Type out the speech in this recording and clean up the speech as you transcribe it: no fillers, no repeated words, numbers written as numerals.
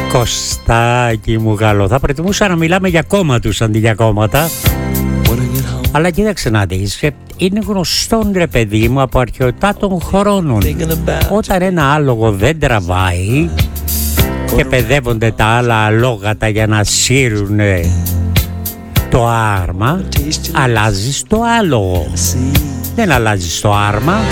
Κωστάκι μου καλό, θα προτιμούσα να μιλάμε για κόμμα τους αντί για κόμματα. Αλλά κοίταξε να δεις, είναι γνωστόν ρε παιδί μου από αρχαιοτά των χρόνων, όταν ένα άλογο δεν τραβάει και παιδεύονται τα άλλα αλόγατα για να σύρουν το άρμα, αλλάζεις το άλογο. Δεν αλλάζεις το άρμα.